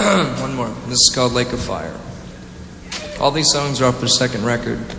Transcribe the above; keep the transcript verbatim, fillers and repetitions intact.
One more. This is called Lake of Fire. All these songs are off their second record.